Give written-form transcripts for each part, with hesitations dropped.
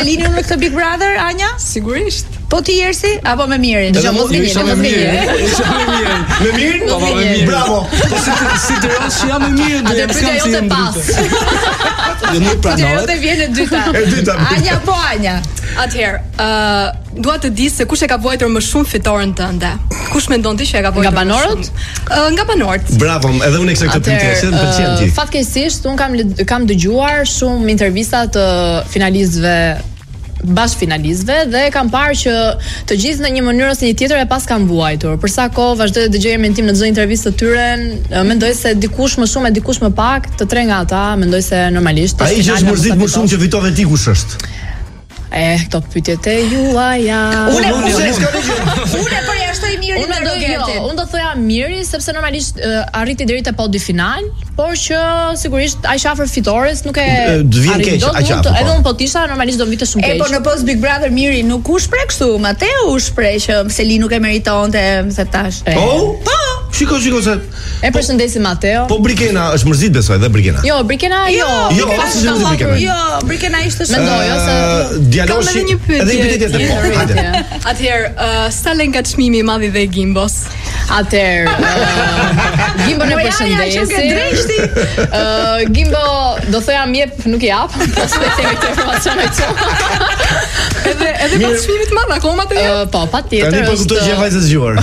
Selinin në këtë Big Brother, Anja? Sigurisht. Po ti Jersi apo me Mirin? Mos vini, mos vini. Me Mirin? Po me Mirin. Bravo. Po si të rrosh jam me Mirin, Atë pyetja jote pas. Jo nuk pranohet. Jote vjen e dyta. E dyta. Anja po Anja. Atëherë, dua të di se kush e ka vuajtur më shumë fitoren tënde. Kush mendon ti që e ka vuajtur? Nga banorët? Nga banorët. Bravo, edhe unë këtë pyetje, se më pëlqen ti. Fatkeqësisht un kam dëgjuar shumë intervista të finalistëve, bashkëfinalistëve dhe kam parë që të gjithë në një mënyrë ose një tjetër e pas kanë vuajtur. Për sa kohë vazhdoi të dëgjoj emrin tim në çdo intervistë të tyre, mendoj se dikush më shumë e dikush më pak, të tre nga ata mendoj se normalisht. Ai që është mërzit më shumë që fitove ti kush është? Këto pyetjet e juaja. Unë përjashtoj Mirin Unë mendoj unë do thoja Miri sepse normalisht arriti deri te podi final, por që sigurisht aq afër fitores nuk e arrit dot. Edhe unë po tisha normalisht do vite shumë keq. Po në post Big Brother Miri nuk u shpreh kështu, Mateu u shpreh që Selin nuk e meritonte, se tash. Po. Shiko se. E përshëndesim Mateo. Po Brikena është mërzit besoj dhe Brikena. Jo, Brikena jo. Jo, Brikena ishte mendoj ose djaloshi edhe një pyetje tjetër. Po, hajde. Atëherë, sa lën nga çmimi i madh i dhe Gimbos? Atëherë, Gimbo ne përshëndesim. Gimbo do thoja mjep, nuk i jap. Po spektojmë këtë informacion këtu. Edhe pas çmimit të madh akoma të jo? Po, patjetër. Tani po kuptoj që je vajzë zgjuar.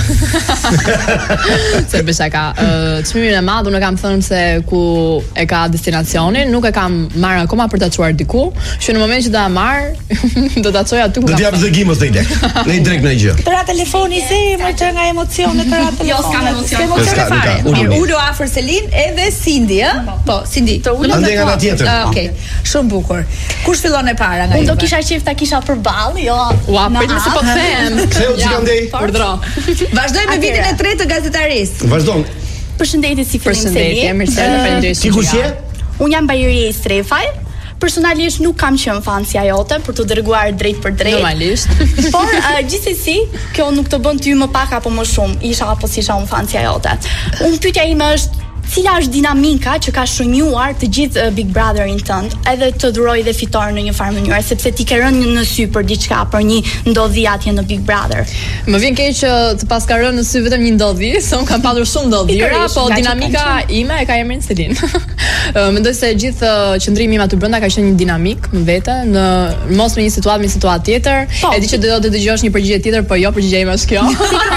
Se besha ka çmimin e madh, unë kam thënë se ku e ka destinacionin, nuk e kam marr akoma për ta çuar diku, që në moment që do ta marr, do ta çoj aty ku kam. Do t'jap Gimbos te lek. Në drejt në gjë. Tëra telefoni zemër që nga emocionet tëra telefoni. Jo, s'kam emocione. Unë do afër Selin edhe Cindy, ë? Po, Cindy. Ande nga ana tjetër. Okej. Shumë bukur. Kush fillon e para nga ju? Unë do kisha qejf ta kisha përballë, jo. Ua, prit se po them. Ktheu Xhikandej. Urdhro. Vazhdoj me vitin e tretë të gazetarisë. Vazhdon. Përshëndetje si fillim Selin. Përshëndetje, mirë faleminderit. Ti kush je? Unë jam Bajeria e Strefaj. Personalisht nuk kam qenë fan si ajote për të dërguar drejt për drejt. Normalisht. Por gjithsesi, kjo nuk të bën ty më pak apo më shumë, isha apo si isha un fan si ajote. Unë pyetja ime është cila është dinamika që ka shënjuar të gjithë Big Brotherin tënd, edhe të dhuroj dhe fitor në një farë mënyrë, sepse ti ke rënë në sy për diçka, për një ndodhi atje në Big Brother. Më vjen keq që të pas ka rënë në sy vetëm një ndodhi, se un kam pasur shumë ndodhira, po dinamika ime e ka emrin Selin. Mendoj se gjithë qëndrimi im aty brenda ka qenë një dinamik më vete, në mos me një situatë tjetër. E di që do të dëgjosh një përgjigje tjetër, po jo, përgjigjja ime është kjo.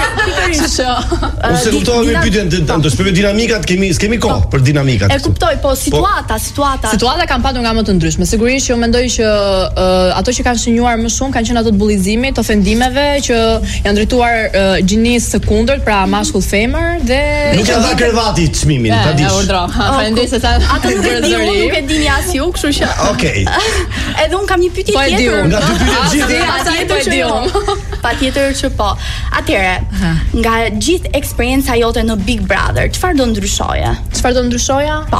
Ose kuptova me pyetjen, do shpjegoj dinamikat, kemi kohë për dinamikat. E kuptoj, po situata kam patur nga më të ndryshme. Sigurisht që unë mendoj që ato që kanë shënjuar më shumë kanë qenë ato të bullizimit, ofendimeve që janë drejtuar gjinisë së kundërt, pra mashkull femër dhe nuk janë dha krevati çmimin, ta dish. Urdhro. Faleminderit se ta nuk e dini as ju, kështu që. Okej. Edhe un kam një pyetje tjetër. Nga dy pyetje gjithë. Patjetër që po. Atëherë, nga gjithë eksperjenca jote në Big Brother, çfarë do ndryshoje? Çfarë do ndryshoja? Po.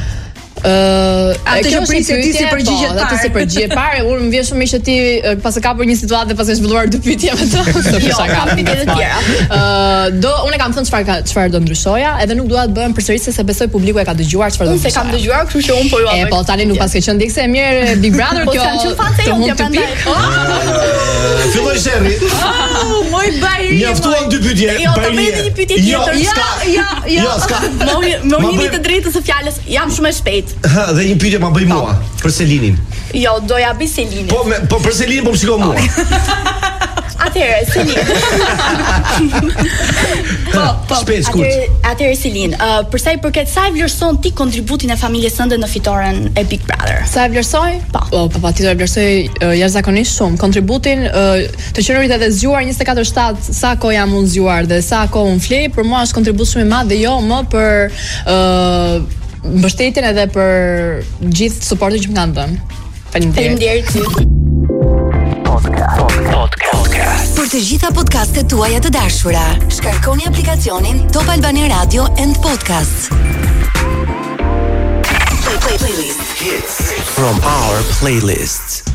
Atë që prisje ti si përgjigje parë. Atë si përgjigje parë, unë më vjen shumë mirë që ti pas e kapur një situatë dhe pas e zhvilluar dy pyetje me të. Jo, kam pyetje të tjera. Unë kam thënë çfarë do ndryshoja, edhe nuk dua të bëhem përsërisje se besoj publiku e ka dëgjuar çfarë do ndryshoja. Unë se kam dëgjuar, kështu që unë po ju po tani nuk pas ke qenë dikse e mirë Big Brother kjo. Po kam qenë fan se jo prandaj. Filloi sherri. Moj Bajri. Mjaftuan dy pyetje. Jo, të bëni një pyetje tjetër. Jo, s'ka. Më jeni të drejtës së fjalës, jam shumë e shpejtë. Dhe një pyetje ma bëj mua për Selinin. Jo, doja bëj Selinin. Po për Selinin po më shiko mua. Atëherë Selin. Shpejt shkurt. Atëherë Selin, për sa i përket sa e vlerëson ti kontributin e familjes sënde në fitoren e Big Brother? Sa e vlerësoj? Po, patjetër e vlerësoj jashtëzakonisht shumë. Kontributin të qenurit edhe zgjuar 24/7, sa kohë jam unë zgjuar dhe sa kohë unë flej, për mua është kontribut shumë i madh dhe jo më për mbështetjen edhe për gjithë suportin që më kanë dhënë. Faleminderit. Podcast. Për të gjitha podcastet tuaja të dashura, shkarkoni aplikacionin Top Albania Radio and Podcasts. Playlist. Hits from our playlists.